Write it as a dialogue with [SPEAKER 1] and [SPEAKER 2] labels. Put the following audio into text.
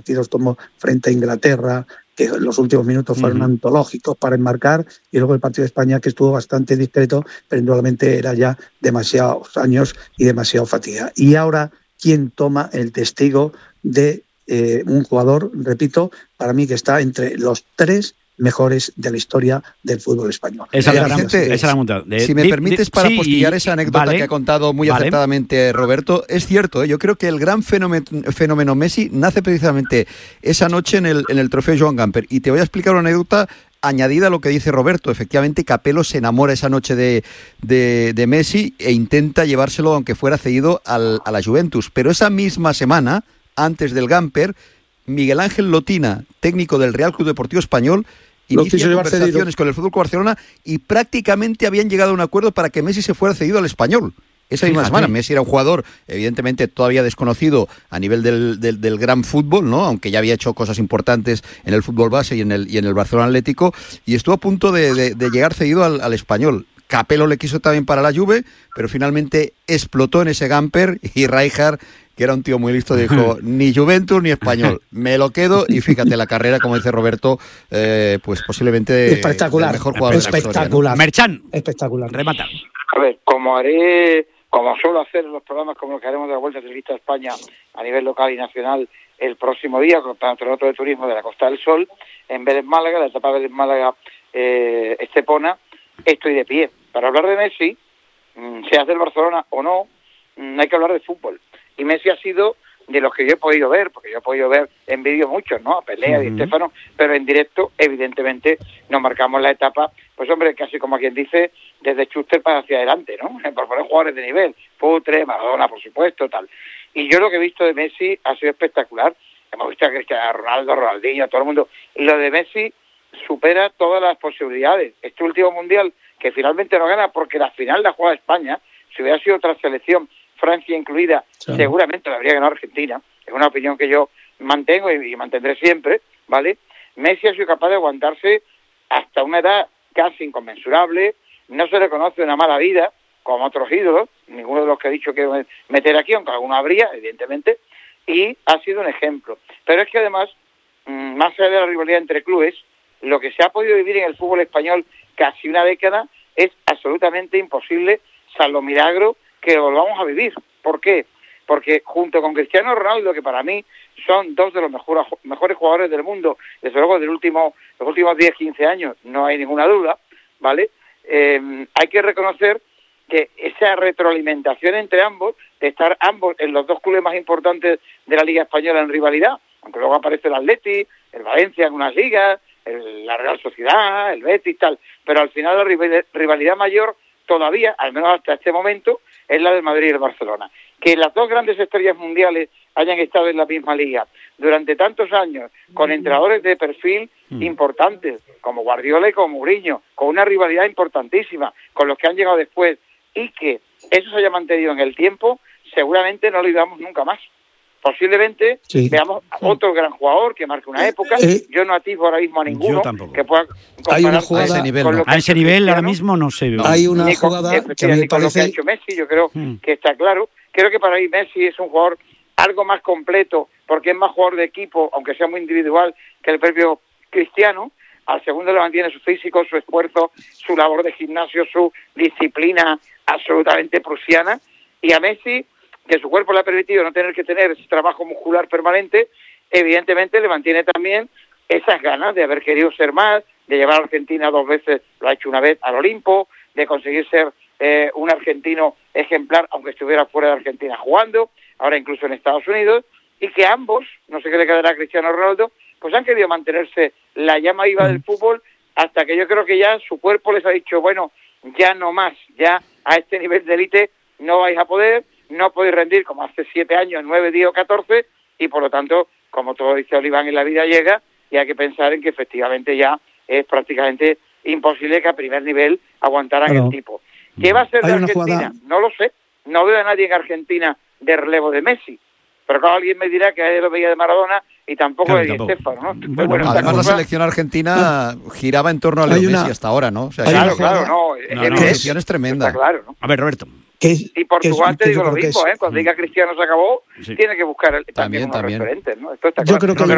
[SPEAKER 1] partidos como frente a Inglaterra, que los últimos minutos fueron antológicos para enmarcar, y luego el partido de España, que estuvo bastante discreto, pero indudablemente era ya demasiados años y demasiado fatiga. Y ahora, ¿quién toma el testigo de un jugador, repito, para mí que está entre los 3 mejores de la historia del fútbol español?
[SPEAKER 2] Esa es la montada.
[SPEAKER 3] Si me permites, para postillar esa anécdota que ha contado muy acertadamente Roberto, es cierto, yo creo que el gran fenómeno Messi nace precisamente esa noche en el trofeo Joan Gamper. Y te voy a explicar una anécdota añadida a lo que dice Roberto. Efectivamente, Capello se enamora esa noche de Messi e intenta llevárselo, aunque fuera cedido, a la Juventus. Pero esa misma semana, antes del Gamper, Miguel Ángel Lotina, técnico del Real Club Deportivo Español, inicia conversaciones con el Fútbol Club Barcelona y prácticamente habían llegado a un acuerdo para que Messi se fuera cedido al Español. Esa misma semana. Messi era un jugador evidentemente todavía desconocido a nivel del gran fútbol, ¿no? Aunque ya había hecho cosas importantes en el fútbol base y en el Barcelona Atlético, y estuvo a punto de llegar cedido al Español. Capello le quiso también para la Juve, pero finalmente explotó en ese Gamper, y Rijkaard, que era un tío muy listo, dijo: ni Juventus ni Español, me lo quedo. Y fíjate, la carrera, como dice Roberto, pues posiblemente
[SPEAKER 1] espectacular,
[SPEAKER 3] el mejor jugador
[SPEAKER 1] espectacular,
[SPEAKER 3] de la historia, ¿no?
[SPEAKER 2] Merchan,
[SPEAKER 1] espectacular.
[SPEAKER 2] remata.
[SPEAKER 4] A ver, como suelo hacer en los programas como los que haremos de la Vuelta Ciclista a España a nivel local y nacional el próximo día, con el Campeonato de Turismo de la Costa del Sol, en Vélez Málaga, la etapa Vélez Málaga Estepona, estoy de pie. Para hablar de Messi, seas del Barcelona o no, hay que hablar de fútbol. Y Messi ha sido de los que yo he podido ver, porque yo he podido ver en vídeo muchos, ¿no? A Pelé, Di Stéfano, pero en directo, evidentemente, nos marcamos la etapa, pues hombre, casi como quien dice, desde Schuster para hacia adelante, ¿no? Por poner jugadores de nivel, Putre, Maradona, por supuesto, tal. Y yo lo que he visto de Messi ha sido espectacular. Hemos visto a Cristiano Ronaldo, Ronaldinho, a todo el mundo. Y lo de Messi supera todas las posibilidades. Este último Mundial, que finalmente no gana, porque la final la juega España, si hubiera sido otra selección, Francia incluida, seguramente la habría ganado Argentina. Es una opinión que yo mantengo y mantendré siempre, ¿vale? Messi ha sido capaz de aguantarse hasta una edad casi inconmensurable, no se le conoce una mala vida, como otros ídolos, ninguno de los que he dicho que meter aquí, aunque alguno habría, evidentemente, y ha sido un ejemplo. Pero es que además, más allá de la rivalidad entre clubes, lo que se ha podido vivir en el fútbol español casi una década es absolutamente imposible, salvo milagro, que lo volvamos a vivir. ¿Por qué? Porque junto con Cristiano Ronaldo, que para mí son 2 de los mejores jugadores del mundo, desde luego los últimos 10-15 años, no hay ninguna duda, ¿vale? Hay que reconocer que esa retroalimentación entre ambos, de estar ambos en los 2 clubes más importantes de la Liga Española en rivalidad, aunque luego aparece el Atleti, el Valencia en unas ligas, la Real Sociedad, el Betis, tal, pero al final la rivalidad mayor todavía, al menos hasta este momento, es la del Madrid y el Barcelona. Que las 2 grandes estrellas mundiales hayan estado en la misma liga durante tantos años, con entrenadores de perfil importantes, como Guardiola y como Mourinho, con una rivalidad importantísima, con los que han llegado después, y que eso se haya mantenido en el tiempo, seguramente no lo digamos nunca más. Posiblemente veamos a otro gran jugador que marque una época. Yo no atisbo ahora mismo a ninguno que pueda comparar
[SPEAKER 1] a ese
[SPEAKER 2] nivel, ¿no? A ese nivel ahora mismo no sé.
[SPEAKER 1] Hay una jugada que me
[SPEAKER 4] con lo que ha
[SPEAKER 1] parece...
[SPEAKER 4] hecho Messi, yo creo que está claro. Creo que para mí Messi es un jugador algo más completo, porque es más jugador de equipo, aunque sea muy individual, que el propio Cristiano. Al segundo le mantiene su físico, su esfuerzo, su labor de gimnasio, su disciplina absolutamente prusiana. Y a Messi, que su cuerpo le ha permitido no tener que tener ese trabajo muscular permanente, evidentemente le mantiene también esas ganas de haber querido ser más, de llevar a Argentina 2 veces, lo ha hecho una vez al Olimpo, de conseguir ser un argentino ejemplar, aunque estuviera fuera de Argentina jugando, ahora incluso en Estados Unidos, y que ambos, no sé qué le quedará a Cristiano Ronaldo, pues han querido mantenerse la llama viva del fútbol hasta que yo creo que ya su cuerpo les ha dicho, bueno, ya no más, ya a este nivel de élite no vais a poder, no podéis rendir como hace 7 años, 9, 10 o 14, y por lo tanto, como todo dice Oliván, en la vida llega, y hay que pensar en que efectivamente ya es prácticamente imposible que a primer nivel aguantaran el tipo. ¿Qué va a ser de Argentina? No lo sé, no veo a nadie en Argentina de relevo de Messi, pero claro, alguien me dirá que a él lo veía de Maradona y tampoco de Di Stéfano, ¿no?
[SPEAKER 3] Bueno, además la selección argentina giraba en torno a Leo Messi hasta ahora, ¿no? O sea,
[SPEAKER 4] claro,
[SPEAKER 3] la selección es tremenda.
[SPEAKER 4] Está claro, ¿no?
[SPEAKER 2] A ver, Roberto.
[SPEAKER 4] Y Portugal te digo lo mismo, cuando diga Cristiano se acabó, tiene que buscar también unos referentes, ¿no? Esto está claro.
[SPEAKER 1] Yo creo que